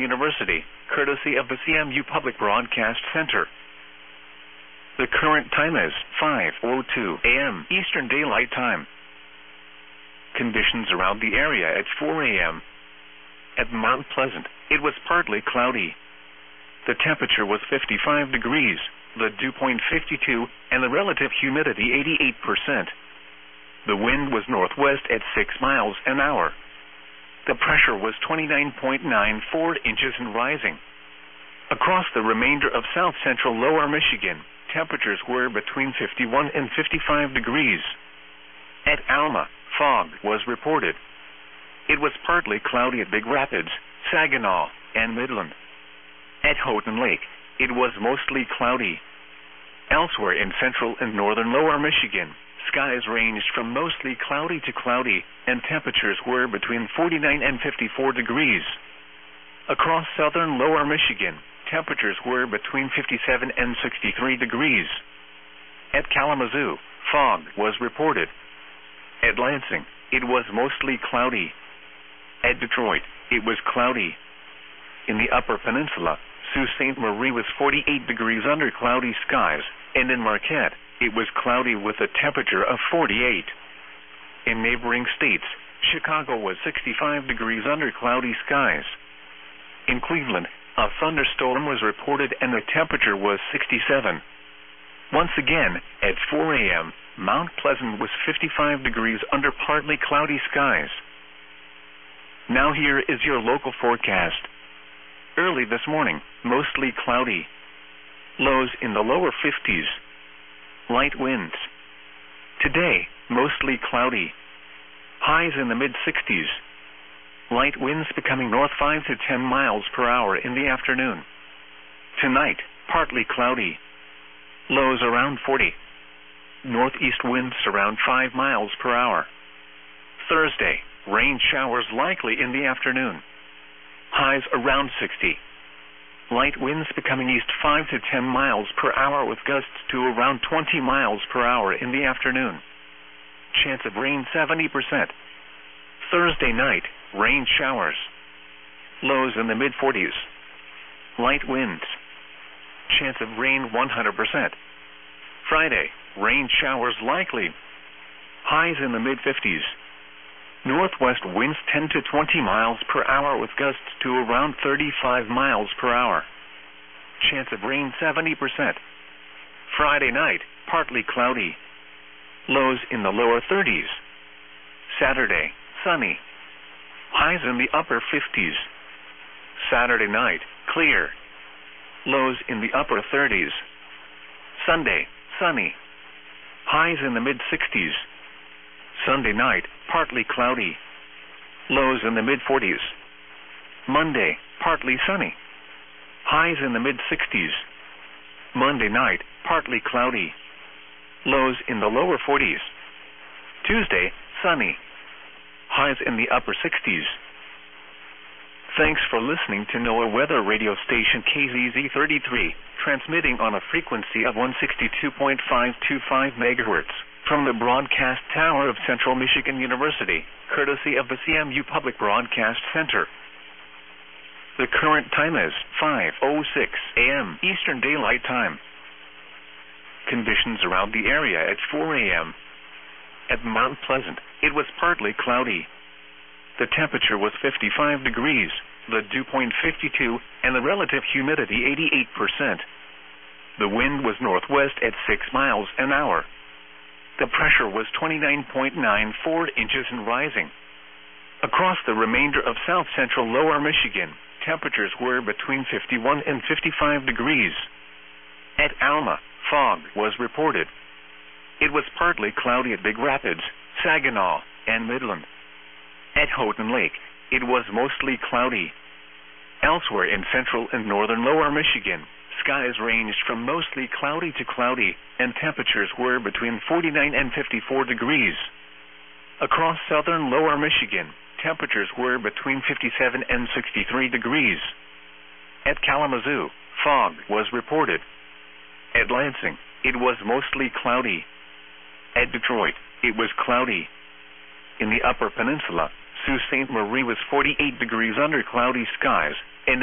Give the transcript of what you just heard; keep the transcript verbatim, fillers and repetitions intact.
University, courtesy of the C M U Public Broadcast Center. The current time is five oh two a m Eastern Daylight Time. Conditions around the area at four a m At Mount Pleasant, it was partly cloudy. The temperature was fifty-five degrees, the dew point fifty-two, and the relative humidity eighty-eight percent. The wind was northwest at six miles an hour. The pressure was twenty-nine point nine four inches and rising. Across the remainder of south-central lower Michigan, temperatures were between fifty-one and fifty-five degrees. At Alma, fog was reported. It was partly cloudy at Big Rapids, Saginaw, and Midland. At Houghton Lake, it was mostly cloudy. Elsewhere in central and northern lower Michigan, skies ranged from mostly cloudy to cloudy, and temperatures were between forty-nine and fifty-four degrees. Across southern lower Michigan, temperatures were between fifty-seven and sixty-three degrees. At Kalamazoo, fog was reported. At Lansing, it was mostly cloudy. At Detroit, it was cloudy. In the Upper Peninsula, Sault Ste. Marie was forty-eight degrees under cloudy skies, and in Marquette, it was cloudy with a temperature of forty-eight. In neighboring states, Chicago was sixty-five degrees under cloudy skies. In Cleveland, a thunderstorm was reported and the temperature was sixty-seven. Once again, at four a m, Mount Pleasant was fifty-five degrees under partly cloudy skies. Now here is your local forecast. Early this morning, mostly cloudy. Lows in the lower fifties. Light winds. Today, mostly cloudy. Highs in the mid-sixties. Light winds becoming north five to ten miles per hour in the afternoon. Tonight, partly cloudy. Lows around forty. Northeast winds around five miles per hour. Thursday, rain showers likely in the afternoon. Highs around sixty. Light winds becoming east five to ten miles per hour with gusts to around twenty miles per hour in the afternoon. Chance of rain seventy percent. Thursday night, rain showers. Lows in the mid-forties. Light winds. Chance of rain one hundred percent. Friday, rain showers likely. Highs in the mid-fifties. Northwest winds ten to twenty miles per hour with gusts to around thirty-five miles per hour. Chance of rain seventy percent. Friday night, partly cloudy. Lows in the lower thirties. Saturday, sunny. Highs in the upper fifties. Saturday night, clear. Lows in the upper thirties. Sunday, sunny. Highs in the mid-sixties. Sunday night, partly cloudy. Lows in the mid-forties. Monday, partly sunny. Highs in the mid-sixties. Monday night, partly cloudy. Lows in the lower forties. Tuesday, sunny. Highs in the upper sixties. Thanks for listening to NOAA Weather Radio Station K Z Z thirty-three, transmitting on a frequency of one sixty-two point five two five megahertz. From the broadcast tower of Central Michigan University, courtesy of the C M U Public Broadcast Center. The current time is five oh six a m Eastern Daylight Time. Conditions around the area at four a m At Mount Pleasant, it was partly cloudy. The temperature was fifty-five degrees, the dew point fifty-two, and the relative humidity eighty-eight percent. The wind was northwest at six miles an hour. The pressure was twenty-nine point nine four inches and rising. Across the remainder of south-central lower Michigan, temperatures were between fifty-one and fifty-five degrees. At Alma, fog was reported. It was partly cloudy at Big Rapids, Saginaw, and Midland. At Houghton Lake, it was mostly cloudy. Elsewhere in central and northern lower Michigan, skies ranged from mostly cloudy to cloudy, and temperatures were between forty-nine and fifty-four degrees. Across southern lower Michigan, temperatures were between fifty-seven and sixty-three degrees. At Kalamazoo, fog was reported. At Lansing, it was mostly cloudy. At Detroit, it was cloudy. In the Upper Peninsula, Sault Ste. Marie was forty-eight degrees under cloudy skies,